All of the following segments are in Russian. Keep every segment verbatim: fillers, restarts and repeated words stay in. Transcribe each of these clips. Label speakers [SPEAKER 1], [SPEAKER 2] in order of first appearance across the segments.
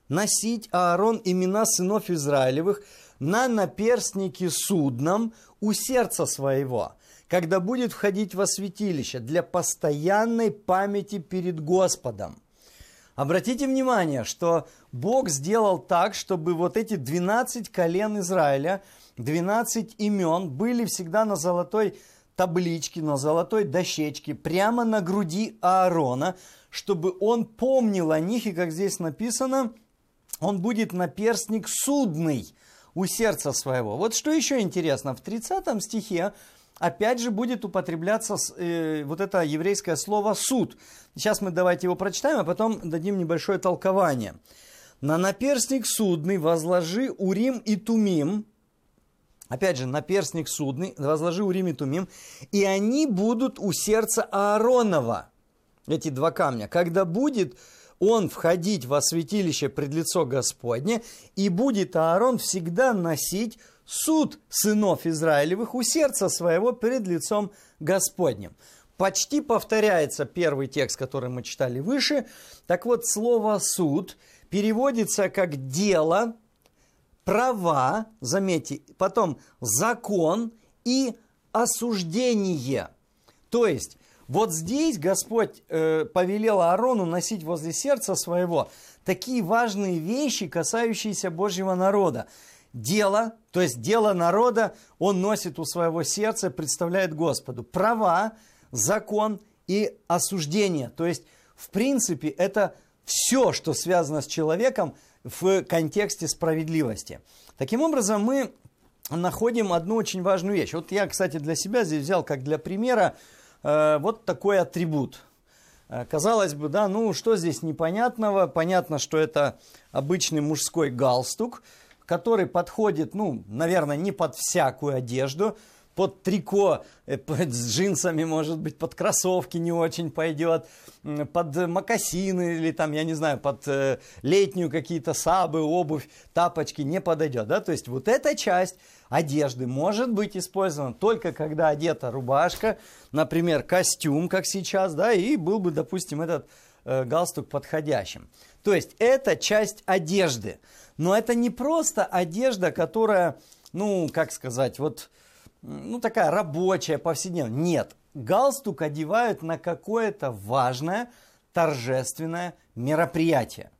[SPEAKER 1] носить Аарон имена сынов Израилевых на наперстнике судном у сердца своего, когда будет входить во святилище для постоянной памяти перед Господом. Обратите внимание, что Бог сделал так, чтобы вот эти двенадцать колен Израиля, двенадцать имен были всегда на золотой табличке, на золотой дощечке, прямо на груди Аарона, чтобы он помнил о них, и как здесь написано, он будет наперстник судный у сердца своего. Вот что еще интересно, в тридцатом стихе опять же будет употребляться э, вот это еврейское слово «суд». Сейчас мы давайте его прочитаем, а потом дадим небольшое толкование. «На наперстник судный возложи Урим и Тумим». Опять же, наперстник судный, возложи Урим и Тумим, и они будут у сердца Ааронова, эти два камня, когда будет он входить во святилище пред лицо Господне, и будет Аарон всегда носить суд сынов Израилевых у сердца своего перед лицом Господним. Почти повторяется первый текст, который мы читали выше. Так вот, слово «суд» переводится как «дело», «права», заметьте, потом «закон» и «осуждение». То есть, вот здесь Господь э, повелел Аарону носить возле сердца своего такие важные вещи, касающиеся Божьего народа. Дело, то есть дело народа, он носит у своего сердца, представляет Господу. Права, закон и осуждение. То есть, в принципе, это все, что связано с человеком в контексте справедливости. Таким образом, мы находим одну очень важную вещь. Вот я, кстати, для себя здесь взял, как для примера, э, вот такой атрибут. Э, казалось бы, да, ну что здесь непонятного? Понятно, что это обычный мужской галстук, который подходит, ну, наверное, не под всякую одежду, под трико, под джинсами, может быть, под кроссовки не очень пойдет, под мокасины или там, я не знаю, под летнюю какие-то сабы, обувь, тапочки не подойдет, да, то есть вот эта часть одежды может быть использована только когда одета рубашка, например, костюм, как сейчас, да, и был бы, допустим, этот э, галстук подходящим. То есть это часть одежды. Но это не просто одежда, которая, ну, как сказать, вот, ну, такая рабочая, повседневная. Нет, галстук одевают на какое-то важное, торжественное мероприятие.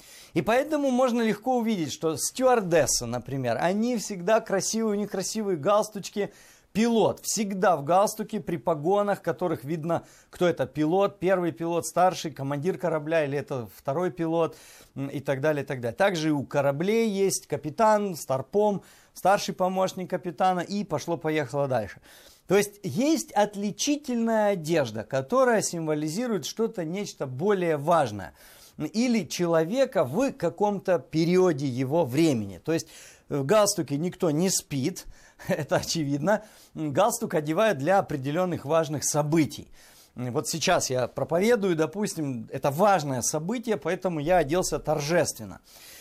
[SPEAKER 1] И поэтому можно легко увидеть, что стюардессы, например, они всегда красивые, у них красивые галстучки. Пилот всегда в галстуке, при погонах, которых видно, кто это пилот, первый пилот, старший, командир корабля или это второй пилот и так далее, и так далее. Также и у кораблей есть капитан, старпом, старший помощник капитана и пошло-поехало дальше. То есть есть отличительная одежда, которая символизирует что-то, нечто более важное. Или человека в каком-то периоде его времени. То есть в галстуке никто не спит, это очевидно. Галстук одевают для определенных важных событий. Вот сейчас я проповедую, допустим, это важное событие, поэтому я оделся торжественно.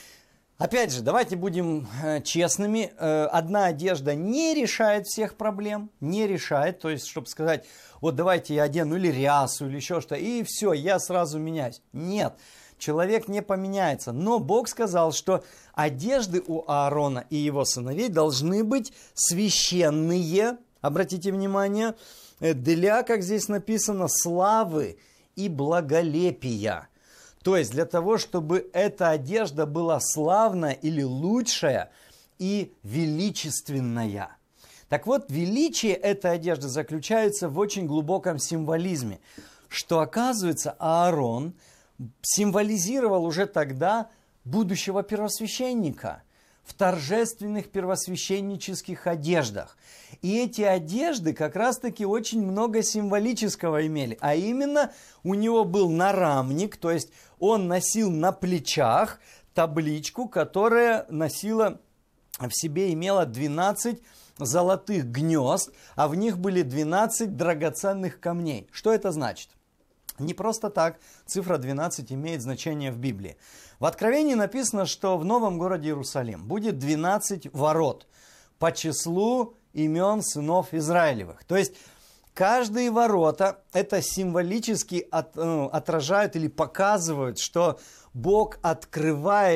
[SPEAKER 1] Опять же, давайте будем э, честными. Э, одна одежда не решает всех проблем, не решает. То есть, чтобы сказать, вот давайте я одену или рясу, или еще что, и все, я сразу меняюсь. Нет. Человек не поменяется. Но Бог сказал, что одежды у Аарона и его сыновей должны быть священные, обратите внимание, для, как здесь написано, славы и благолепия. То есть для того, чтобы эта одежда была славная или лучшая и величественная. Так вот, величие этой одежды заключается в очень глубоком символизме, что, оказывается, Аарон символизировал уже тогда будущего первосвященника в торжественных первосвященнических одеждах. И эти одежды как раз-таки очень много символического имели. А именно, у него был нарамник, то есть он носил на плечах табличку, которая носила в себе, имела двенадцать золотых гнезд, а в них были двенадцать драгоценных камней. Что это значит? Не просто так цифра двенадцать имеет значение в Библии. В Откровении написано, что в новом городе Иерусалим будет двенадцать ворот по числу имен сынов Израилевых. То есть каждые ворота это символически от, ну, отражают или показывают, что Бог открывает